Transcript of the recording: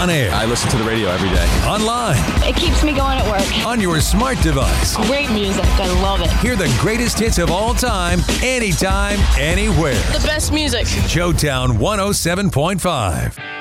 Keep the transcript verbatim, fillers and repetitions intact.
On air. I listen to the radio every day. Online. It keeps me going at work. On your smart device. Great music. I love it. Hear the greatest hits of all time, anytime, anywhere. The best music. Showtown one oh seven point five.